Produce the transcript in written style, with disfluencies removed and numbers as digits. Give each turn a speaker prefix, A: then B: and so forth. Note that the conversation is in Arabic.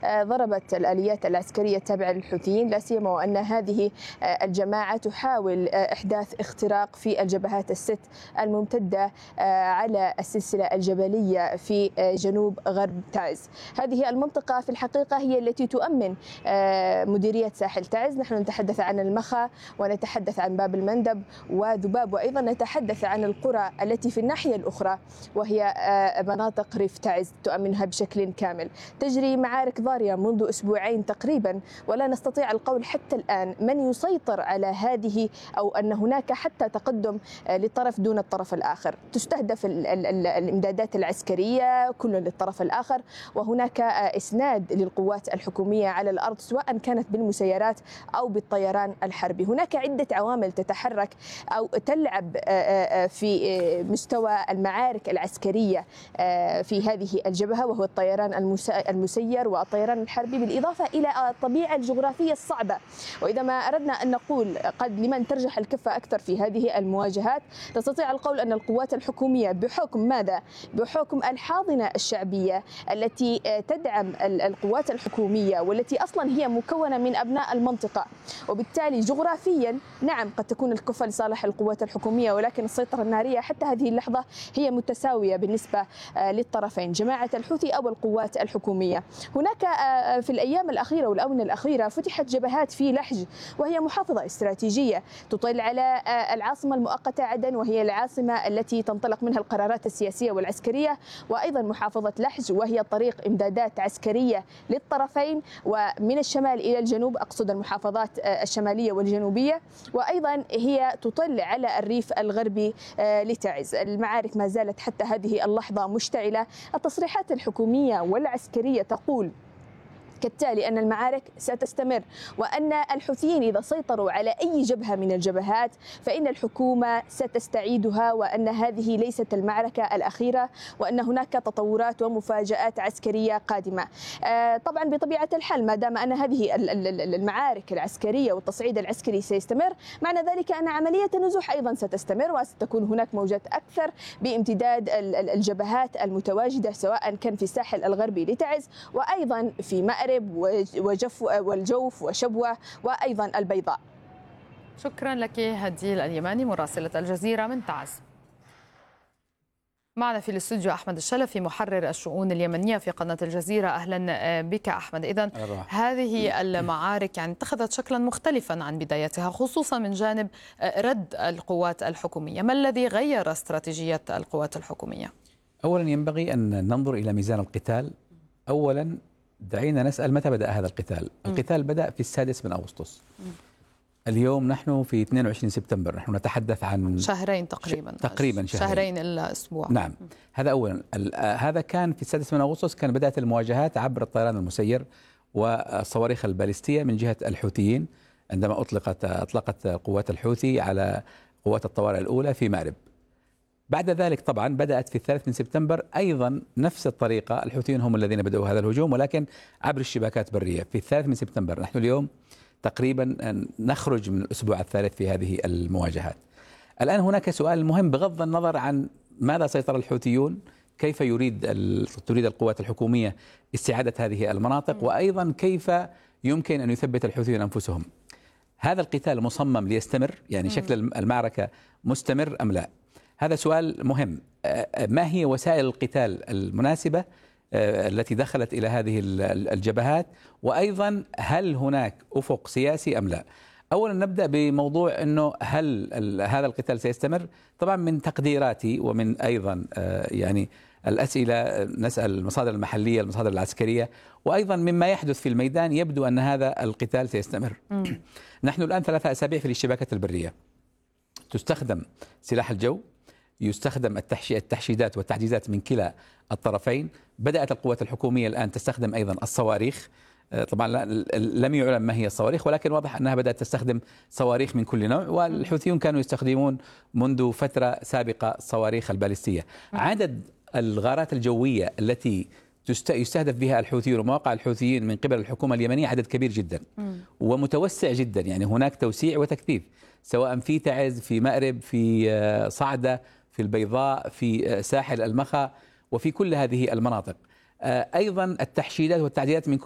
A: ضربت الآليات العسكرية التابعة للحوثيين، لا سيما وأن هذه الجماعة تحاول إحداث اختراق في الجبهات الست الممتدة على السلسلة الجبلية في جنوب غرب تعز. هذه المنطقة في الحقيقة هي التي تؤمن مديرية ساحل تعز. نحن نتحدث عن المخا ونتحدث عن باب المندب وذباب، وأيضا نتحدث عن القرى التي في الناحية الأخرى وهي مناطق ريف تعز تؤمنها بشكل كامل. تجري معارك ضارية منذ أسبوعين تقريبا، ولا نستطيع القول حتى الآن من يسيطر على هذه أو أن هناك حتى تقدم للطرف دون الطرف الآخر. تستهدف الإمدادات العسكرية كل للطرف الآخر، وهناك إسناد للقوات الحكومية على الأرض سواء كانت بالمسيرات أو بالطيران الحربي. هناك عدة عوامل تتحرك أو تلعب في مستوى المعارك العسكرية في هذه الجبهة، وهو الطيران المسير والطيران الحربي، بالإضافة إلى الطبيعة الجغرافية الصعبة. وإذا ما أردنا أن نقول قد لمن ترجح الكفة أكثر في هذه المواجهات، نستطيع القول أن القوات الحكومية بحكم ماذا؟ بحكم الحاضنة الشعبية التي تدعم القوات الحكومية والتي أصلا هي مكونة من أبناء المنطقة، وبالتالي جغرافيا نعم قد تكون الكفة لصالح القوات الحكومية، ولكن السيطرة النارية حتى هذه اللحظة هي متساوية بالنسبة للطرفين، جماعة الحوثي أو القوات الحكومية. هناك في الأيام الأخيرة والآونة الأخيرة فتحت جبهات في لحج، وهي محافظة استراتيجية تطل على العاصمة المؤقتة عدن، وهي العاصمة التي تنطلق منها القرارات السياسية والعسكرية، وأيضا محافظة لحج وهي طريق إمدادات عسكرية للطرفين ومن الشمال إلى الجنوب، أقصد المحافظات الشمالية والجنوبية، وأيضا هي تطل على الريف الغربي لتعز. المعارك ما زالت حتى هذه اللحظة مشتعلة. التصريحات الحكومية والعسكرية تقول كالتالي أن المعارك ستستمر، وأن الحوثيين إذا سيطروا على أي جبهة من الجبهات فإن الحكومة ستستعيدها، وأن هذه ليست المعركة الأخيرة، وأن هناك تطورات ومفاجآت عسكرية قادمة. طبعا بطبيعة الحال ما دام أن هذه المعارك العسكرية والتصعيد العسكري سيستمر، معنى ذلك أن عملية النزوح أيضا ستستمر، وستكون هناك موجات أكثر بامتداد الجبهات المتواجدة سواء كان في الساحل الغربي لتعز وأيضا في مأرب والجوف وشبوة وأيضا البيضاء.
B: شكرا لك هديل اليماني مراسلة الجزيرة من تعز. معنا في الاستوديو أحمد الشلفي محرر الشؤون اليمنية في قناة الجزيرة. أهلا بك أحمد. إذن هذه المعارك يعني اتخذت شكلا مختلفا عن بدايتها، خصوصا من جانب رد القوات الحكومية. ما الذي غير استراتيجية القوات الحكومية؟
C: أولا ينبغي أن ننظر إلى ميزان القتال. أولا دعينا نسأل متى بدأ هذا القتال؟ القتال بدأ في 6 أغسطس. اليوم نحن في 22 سبتمبر، نحن نتحدث عن
B: شهرين تقريبا
C: شهرين
B: إلا أسبوع.
C: نعم. هذا أولا. هذا كان في 6 أغسطس، كان بدأت المواجهات عبر الطيران المسير والصواريخ البالستية من جهة الحوثيين، عندما أطلقت قوات الحوثي على قوات الطوارئ الأولى في مأرب. بعد ذلك طبعا بدأت في 3 سبتمبر أيضا نفس الطريقة، الحوثيين هم الذين بدأوا هذا الهجوم ولكن عبر الشباكات برية في 3 سبتمبر. نحن اليوم تقريبا نخرج من الأسبوع الثالث في هذه المواجهات. الآن هناك سؤال مهم بغض النظر عن ماذا سيطر الحوثيون، كيف تريد القوات الحكومية استعادة هذه المناطق، وأيضا كيف يمكن أن يثبت الحوثيون أنفسهم. هذا القتال مصمم ليستمر، يعني شكل المعركة مستمر أم لا؟ هذا سؤال مهم. ما هي وسائل القتال المناسبة التي دخلت إلى هذه الجبهات، وأيضا هل هناك أفق سياسي أم لا؟ أولا نبدأ بموضوع أنه هل هذا القتال سيستمر. طبعا من تقديراتي ومن أيضا يعني الأسئلة نسأل المصادر المحلية المصادر العسكرية، وأيضا مما يحدث في الميدان يبدو أن هذا القتال سيستمر. نحن الآن 3 أسابيع في الاشتباكات البرية، تستخدم سلاح الجو، يستخدم التحشيدات والتحجيزات من كلا الطرفين. بدأت القوات الحكومية الآن تستخدم أيضا الصواريخ. طبعا لم يعلم ما هي الصواريخ، ولكن واضح أنها بدأت تستخدم صواريخ من كل نوع، والحوثيون كانوا يستخدمون منذ فترة سابقة صواريخ البالستية. عدد الغارات الجوية التي يستهدف بها الحوثيون ومواقع الحوثيين من قبل الحكومة اليمنية عدد كبير جدا ومتوسع جدا، يعني هناك توسيع وتكثيف سواء في تعز، في مأرب، في صعدة، في البيضاء، في ساحل المخا، وفي كل هذه المناطق. أيضا التحشيدات والتعديلات من كل